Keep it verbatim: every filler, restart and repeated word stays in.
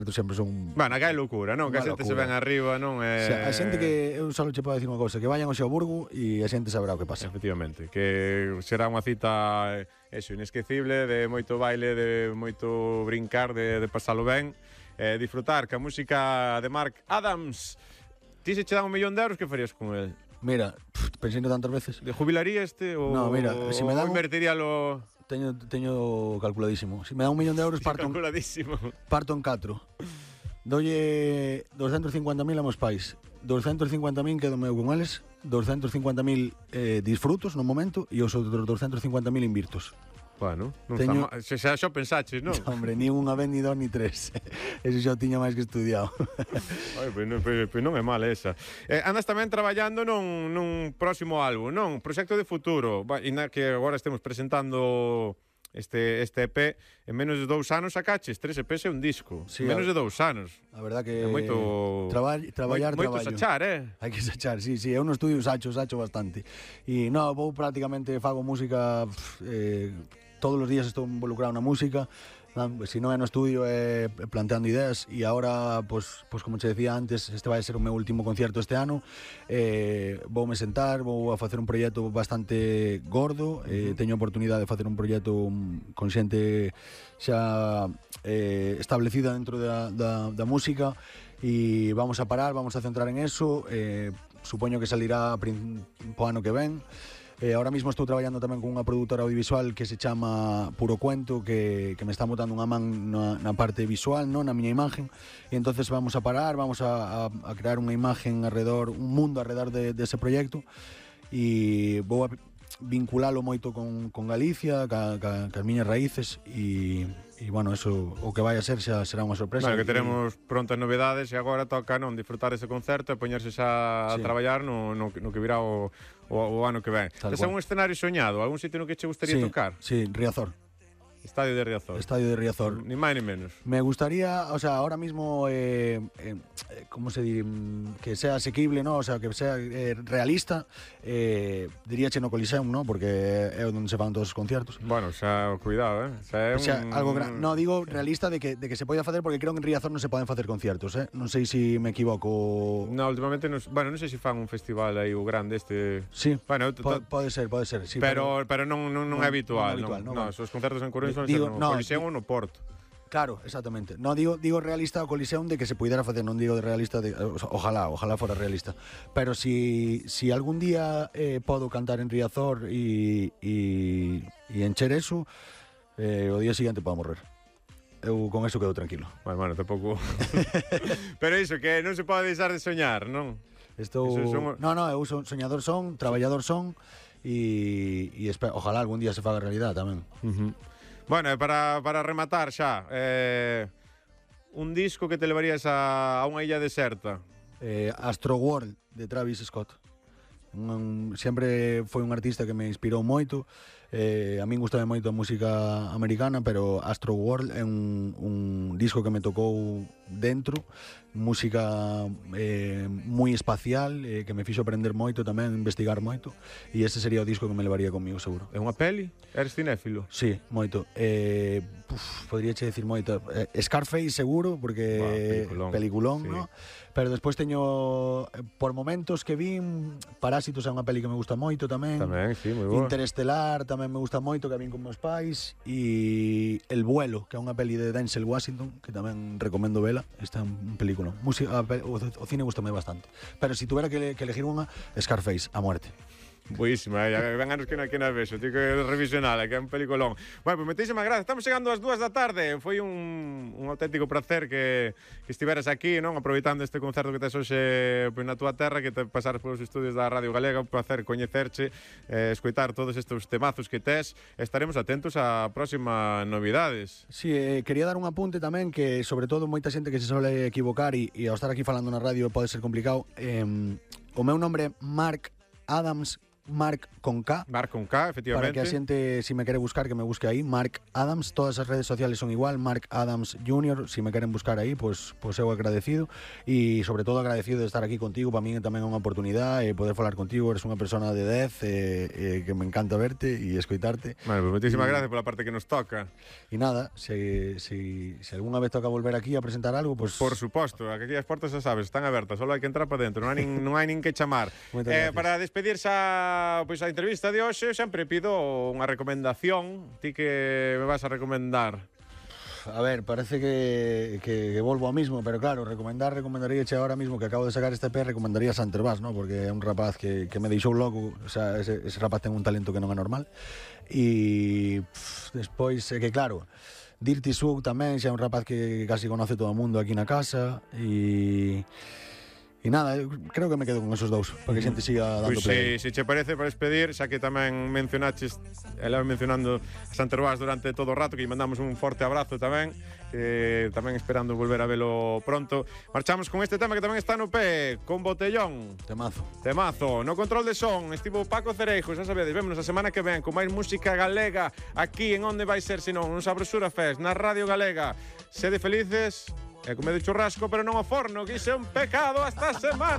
sempre son... Bueno, acá é loucura, non? Que a xente se ven arriba, non? É... O sea, a xente que... Eu só che podo dicir unha cousa, que vayan ao Xeoburgo e a xente saberá o que pasa. Efectivamente, que será unha cita eso, inesquecible, de moito baile, de moito brincar, de, de pasalo ben, eh, disfrutar ca música de Mark Adams. Ti se che dan un millón de euros, que farías con el? Mira, pensei tantas veces. De jubilaría este ou, no, mira, si me dan ou invertiría lo... Teño, teño calculadísimo. Si me dan un millón de euros, parto, calculadísimo. parto en catro. Dolle doscientos cincuenta mil a meus pais. doscientos cincuenta mil quedo meu con eles. doscientos cincuenta mil eh, disfrutos no momento e os outros doscientos cincuenta mil invirtos. Bueno, non Teño... está mal. Se xa xo pensaches, non? Hombre, ni unha vez, ni dos, ni tres. Eso xa tiña máis que estudiado. Ai, pois non, pois, pois non é mal esa. Eh, andas tamén traballando nun, nun próximo álbum, non? Proxecto de futuro. E na que agora estemos presentando este, este E P. En menos de dous anos sacaches tres E Pes e un disco. Sí, en menos a... de dous anos. A verdad que... É moito... Traba... Traballar, moito, traballo. Moito sachar, eh? Hai que sachar, sí, sí. Eu no estudio sacho, sacho bastante. E, no, vou prácticamente fago música... Eh, todos os días estou involucrado na música, se non é no estudio é planteando ideas e agora, pois, pois como che decía antes, este vai ser o meu último concerto este ano, eh, voume sentar, vou a facer un proxecto bastante gordo, eh, teño a oportunidade de facer un proxecto con xente xa eh, establecida dentro da, da, da música e vamos a parar, vamos a centrar en eso, eh, supoño que salirá po ano que ven. Eh, ahora mismo estou traballando tamén con unha produtora audiovisual que se chama Puro Cuento, que, que me está botando unha man na, na parte visual, no, na miña imagen, e entonces vamos a parar, vamos a, a, a crear unha imagen alrededor, un mundo alrededor de, de ese proxecto, e vou a vinculalo moito con, con Galicia, ca, ca, ca as miñas raíces, e... E, bueno, eso, o que vai a ser xa será unha sorpresa. Bueno, que teremos y... prontas novedades e agora toca non disfrutar ese concerto e poñerse xa a sí. traballar no, no, no que virá o, o, o ano que ven. Tes algún escenario soñado? Algún sitio no que che gustaría sí, tocar? Sí, Riazor. Estadio de Riazor. Estadio de Riazor. Ni máis ni menos. Me gustaría, o sea, ahora mismo, eh, eh, ¿cómo se diría? Que sea asequible, ¿no? O sea, que sea eh, realista. Eh, diría no Coliseum, ¿no? Porque é onde se van todos os conciertos. Bueno, xa, cuidado, eh? Xa é o sea, un... algo gran... No, digo realista de que, de que se poida facer, porque creo que en Riazor non se poden facer conciertos, eh? Non sei se me equivoco. No, últimamente, nos... bueno, non sei se fan un festival aí o grande este... Sí, bueno, po pode ser, pode ser. Sí, pero, pero, pero non, non, non, non é habitual. Non, habitual, non, non, no, os concertos en Coruña son digo, no no, Coliseum ou no Porto. Claro, exactamente. No digo digo realista o Coliseum de que se pudiera facer, non digo de realista de, ojalá, ojalá fora realista. Pero si si algún día eh, podo cantar en Riazor e e e encher eso, eh, o día seguinte podo morrer. Eu con eso quedo tranquilo. Bueno, bueno, tampouco. Pero iso que non se pode deixar de soñar, non? Estou son... No, no, eu son soñador son, traballador son e e espero, ojalá algún día se faga realidad tamén. Uh -huh. Bueno, para, para rematar xa, eh, un disco que te levarías a, a unha illa deserta. Eh, Astro World, de Travis Scott. Un, sempre foi un artista que me inspirou moito. Eh, a min gustame moito a música americana, pero Astro World é un, un disco que me tocou dentro, música eh, moi espacial, eh, que me fixo aprender moito tamén, investigar moito, e ese sería o disco que me levaría comigo, seguro. É unha peli? Eres cinéfilo? Sí, moito. Eh, puf, podría che decir moito. Eh, Scarface, seguro, porque bah, peliculón, peliculón, sí. ¿no? Pero despois teño, por momentos que vin, Parásitos é unha peli que me gusta moito tamén. Tamén, sí, moi boa. Interestelar tamén me gusta moito, que vin con meus pais. E El vuelo, que é unha peli de Denzel Washington, que tamén recomendo vela. Está un película. Música, o, o cine gustame bastante. Pero si tuvera que, que elegir unha, Scarface, a muerte. Buísima, eh? ven anos que na, que na vexo, tío, que revisionala, que é un pelicolón. Bueno, pues metísimas gracias, estamos chegando ás dúas da tarde. Foi un, un auténtico placer que, que estiveras aquí, non? Aproveitando este concerto que tes hoxe pues, na túa terra, que te pasares polos estudios da Radio Galega. Un placer coñecerche, eh, escoitar todos estes temazos que tes. Estaremos atentos a próximas novidades. Sí, eh, quería dar un apunte tamén, que sobre todo moita xente que se suele equivocar e, e ao estar aquí falando na radio pode ser complicado. Eh, o meu nombre é Mark Adams Marc con K. Marc con K, efectivamente. Para que a xente, si me quere buscar, que me busque aí, Marc Adams. Todas as redes sociales son igual, Marc Adams junior. Si me queren buscar aí, pois, pois eu agradecido. E sobre todo agradecido de estar aquí contigo. Para mí tamén é unha oportunidade e poder falar contigo. Eres unha persona de dez e, e que me encanta verte e escoitarte. Bueno, pues moitísimas gracias pola parte que nos toca. E nada, se, se, se algunha vez toca volver aquí a presentar algo, pois... Por suposto, aquí as portas, xa sabes, están abertas, só hai que entrar para dentro, non hai nin, non hai nin que chamar. Eh, para despedirse a, pois, a entrevista de hoxe, sempre pido unha recomendación. Ti que me vas a recomendar? A ver, parece que, que, que volvo ao mismo, pero claro, recomendar, recomendaría che ahora mismo que acabo de sacar este P, recomendaría Santervás, ¿no? Porque é un rapaz que, que me deixou loco, o sea, ese, ese rapaz ten un talento que non é normal. E pff, despois, é que claro, Dirty Sug tamén, xa é un rapaz que casi conoce todo o mundo aquí na casa. E... E nada, creo que me quedo con esos dous, para que a xente siga dando Pois play. se, se che parece para despedir, xa que tamén mencionaches, ela mencionando a Santervás durante todo o rato, que lle mandamos un forte abrazo tamén, que tamén esperando volver a velo pronto. Marchamos con este tema que tamén está no pé, con Botellón. Temazo. Temazo. No control de son, estivo Paco Cereijo, xa sabedes, vémonos a semana que ven con máis música galega aquí en Onde Vai Ser Senón, nos Sabrosura Fest, na Radio Galega. Sede felices, e comedo churrasco, pero non ao forno, que iso é un pecado. Hasta a semana.